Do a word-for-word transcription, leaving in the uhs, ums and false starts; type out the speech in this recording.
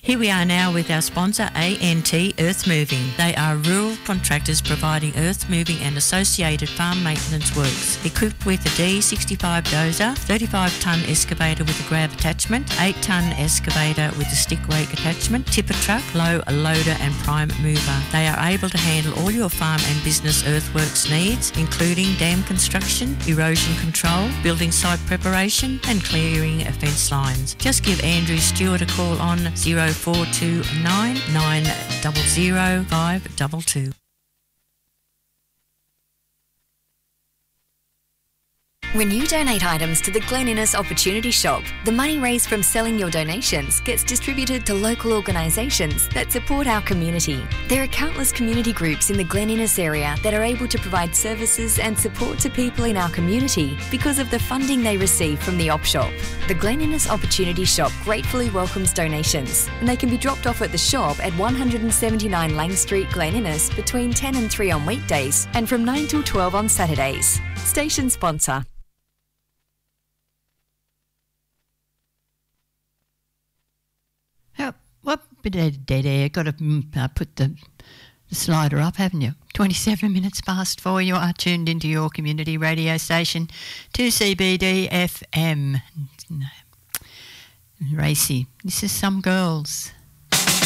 Here we are now with our sponsor, A N T Earth Moving. They are rural contractors providing earth moving and associated farm maintenance works. Equipped with a D sixty-five dozer, thirty-five tonne excavator with a grab attachment, eight tonne excavator with a stick rake attachment, tipper truck, low loader and prime mover. They are able to handle all your farm and business earthworks needs, including dam construction, erosion control, building site preparation and clearing of fence lines. Just give Andrew Stewart a call on zero four two nine nine zero zero five two two. When you donate items to the Glen Innes Opportunity Shop, the money raised from selling your donations gets distributed to local organisations that support our community. There are countless community groups in the Glen Innes area that are able to provide services and support to people in our community because of the funding they receive from the Op Shop. The Glen Innes Opportunity Shop gratefully welcomes donations, and they can be dropped off at the shop at one seventy-nine Lang Street, Glen Innes between ten and three on weekdays and from nine till twelve on Saturdays. Station sponsor. What bit of dead air? Got to uh, put the, the slider up, haven't you? twenty-seven minutes past four. You are tuned into your community radio station, two C B D F M. Racy. This is Some Girls.